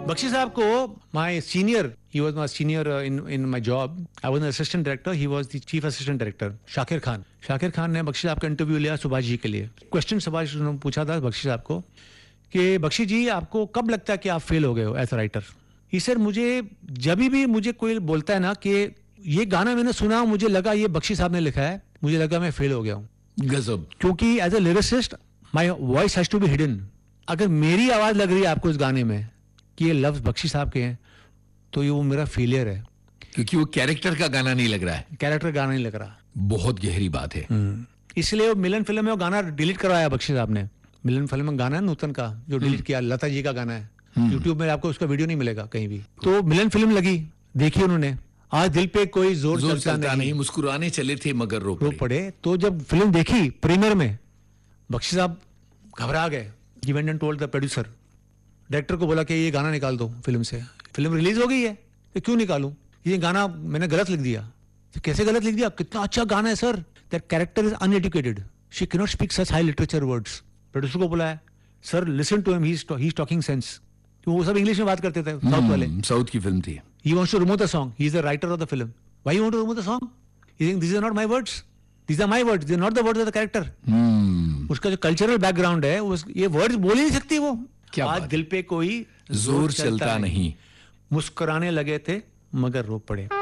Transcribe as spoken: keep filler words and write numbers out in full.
बख्शी साहब को my senior, he was my senior uh, in in my job. I was an assistant director. He was the chief assistant director. Shakir Khan. Shakir Khan ने बख्शी साहब का interview लिया सुभाष जी के लिए. क्वेश्चन सुभाष ने पूछा था बख्शी साहब को कि बख्शी जी आपको कब लगता है कि आप फेल हो गए हो as a writer. He sir मुझे जब भी मुझे कोई बोलता है ना कि ये गाना मैंने सुना मुझे लगा ये बख्शी साहब ने लिखा है, मुझे लगा मैं फेल हो गया हूँ. गजब. क्योंकि as a lyricist my voice has to be hidden. अगर मेरी आवाज लग रही है आपको इस गाने में कि ये लफ्ज बख्शी साहब के हैं तो ये वो मेरा फेलियर है, क्योंकि वो कैरेक्टर का गाना नहीं लग रहा है. कैरेक्टर गाना नहीं लग रहा. बहुत गहरी बात है. इसलिए वो मिलन फिल्म में वो गाना डिलीट करवाया बख्शी साहब ने. मिलन फिल्म में गाना है नूतन का जो डिलीट किया, लता जी का गाना है. यूट्यूब में आपको उसका वीडियो नहीं मिलेगा कहीं भी. तो मिलन फिल्म लगी, देखी उन्होंने. आज दिल पे कोई जोर, जोर चलता, चलता नहीं, नहीं, मुस्कुराने चले थे मगर रो रो पड़े. पड़े. तो जब फिल्म देखी प्रीमियर में बख्शी साहब घबरा गए. He went and told the producer, director को बोला कि ये गाना निकाल दो फिल्म से. फिल्म रिलीज हो गई है तो क्यों निकालूं, ये गाना मैंने गलत लिख दिया. तो कैसे गलत लिख दिया, कितना अच्छा गाना है sir. That character is uneducated, she can not speak such high literature words. Producer को बोला है sir listen to him, he is talking sense. वो सब इंग्लिश में बात करते थे साउथ वाले. साउथ की फिल्म थी. He wants to remove the song, he is the writer of the film. Why you want to remove the song, he think this are not my words, these are my words, they are not the words of the character. hmm. उसका जो cultural background है उस ये words बोल ही नहीं सकती वो. क्या आज दिल पे कोई जोर चलता नहीं, मुस्कुराने लगे थे मगर रो पड़े.